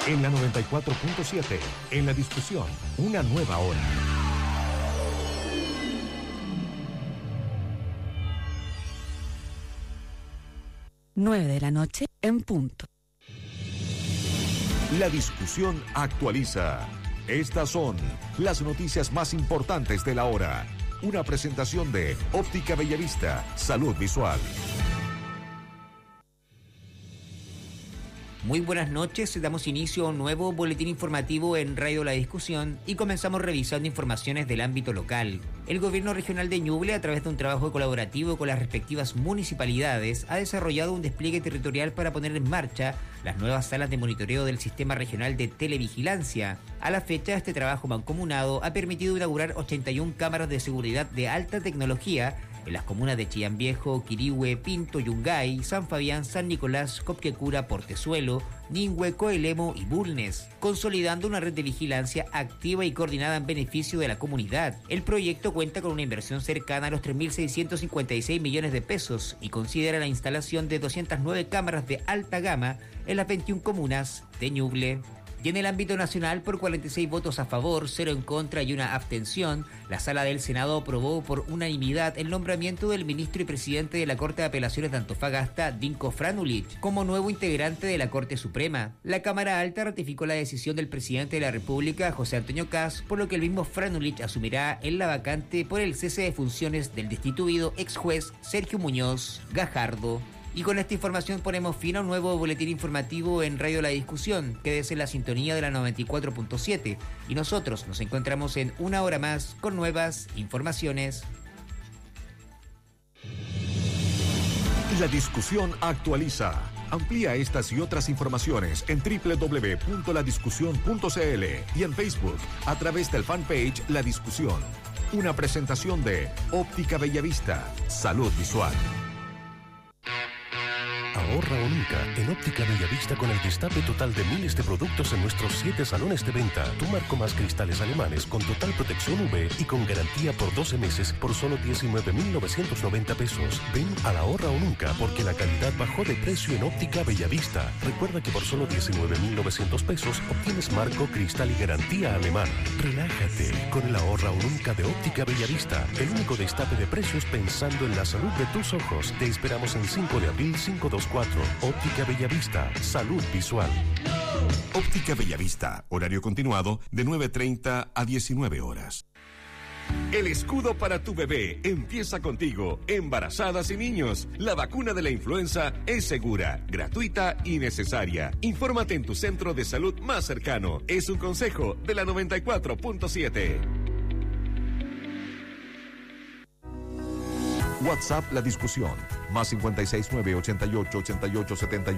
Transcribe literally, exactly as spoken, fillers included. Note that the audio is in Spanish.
En la noventa y cuatro punto siete, en la discusión, una nueva hora. nueve de la noche en punto. La discusión actualiza. Estas son las noticias más importantes de la hora. Una presentación de Óptica Bellavista, Salud Visual. Muy buenas noches, damos inicio a un nuevo boletín informativo en Radio La Discusión y comenzamos revisando informaciones del ámbito local. El gobierno regional de Ñuble, a través de un trabajo colaborativo con las respectivas municipalidades, ha desarrollado un despliegue territorial para poner en marcha las nuevas salas de monitoreo del Sistema Regional de Televigilancia. A la fecha, este trabajo mancomunado ha permitido inaugurar ochenta y una cámaras de seguridad de alta tecnología en las comunas de Chillán Viejo, Quirihue, Pinto, Yungay, San Fabián, San Nicolás, Copquecura, Portezuelo, Ningüe, Coelemo y Bulnes, consolidando una red de vigilancia activa y coordinada en beneficio de la comunidad. El proyecto cuenta con una inversión cercana a los tres mil seiscientos cincuenta y seis millones de pesos y considera la instalación de doscientas nueve cámaras de alta gama en las veintiuna comunas de Ñuble. Y en el ámbito nacional, por cuarenta y seis votos a favor, cero en contra y una abstención, la Sala del Senado aprobó por unanimidad el nombramiento del ministro y presidente de la Corte de Apelaciones de Antofagasta, Dinko Franulich, como nuevo integrante de la Corte Suprema. La Cámara Alta ratificó la decisión del presidente de la República, José Antonio Kast, por lo que el mismo Franulich asumirá en la vacante por el cese de funciones del destituido ex juez Sergio Muñoz Gajardo. Y con esta información ponemos fin a un nuevo boletín informativo en Radio La Discusión. Quédese en la sintonía de la noventa y cuatro punto siete y nosotros nos encontramos en una hora más con nuevas informaciones. La discusión actualiza. Amplía estas y otras informaciones en doble u doble u doble u punto la discusión punto c l y en Facebook a través del fanpage La Discusión. Una presentación de Óptica Bellavista, Salud Visual. Ahorra o nunca en Óptica Bellavista con el destape total de miles de productos en nuestros siete salones de venta. Tu marco más cristales alemanes con total protección U V y con garantía por doce meses por solo diecinueve mil novecientos noventa pesos. Ven a la ahorra o nunca porque la calidad bajó de precio en Óptica Bellavista. Recuerda que por solo diecinueve mil novecientos pesos obtienes marco, cristal y garantía alemán. Relájate con el ahorra o nunca de Óptica Bellavista. El único destape de precios pensando en la salud de tus ojos. Te esperamos en cinco de abril cinco dos cuatro. Óptica Bellavista, Salud Visual. Óptica Bellavista, horario continuado de nueve treinta a diecinueve horas. El escudo para tu bebé empieza contigo, embarazadas y niños. La vacuna de la influenza es segura, gratuita y necesaria. Infórmate en tu centro de salud más cercano. Es un consejo de la noventa y cuatro punto siete. WhatsApp La Discusión, más cincuenta y seis nueve ochenta y ocho ochenta y ocho setenta y uno.